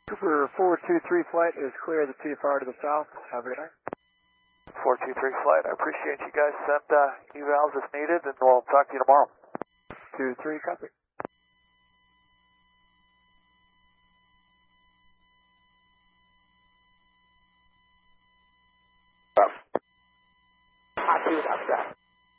Cooper 423 flight is clear of the TFR to the south. Have a good night. 423 flight. I appreciate you guys. Send evals if needed, and we'll talk to you tomorrow. 23, copy. Hot 2, that's that.